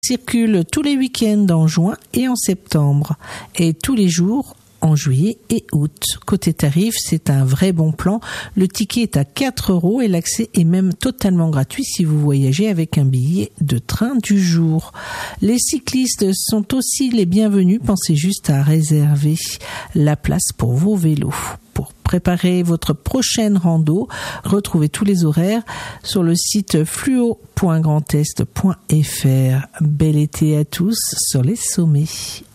circule tous les week-ends en juin et en septembre et tous les jours en juillet et août. Côté tarif, c'est un vrai bon plan. Le ticket est à 4 € et l'accès est même totalement gratuit si vous voyagez avec un billet de train du jour. Les cyclistes sont aussi les bienvenus. Pensez juste à réserver la place pour vos vélos. Pour préparer votre prochaine rando, retrouvez tous les horaires sur le site fluo.grandest.fr. Bel été à tous sur les sommets.